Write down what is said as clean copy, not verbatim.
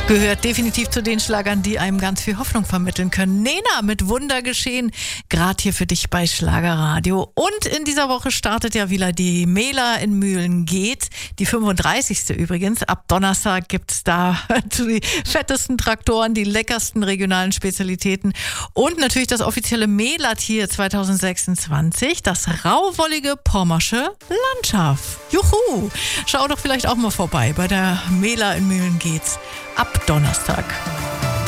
Gehört definitiv zu den Schlagern, die einem ganz viel Hoffnung vermitteln können. Nena mit Wunder geschehen, gerade hier für dich bei Schlagerradio. Und in dieser Woche startet ja wieder die Mela in Mühlengeht, die 35. übrigens. Ab Donnerstag gibt's da die fettesten Traktoren, die leckersten regionalen Spezialitäten und natürlich das offizielle Melatier 2026, das rauwollige Pommersche Landschaf. Juhu! Schau doch vielleicht auch mal vorbei bei der Mela in Mühlengeht ab Donnerstag.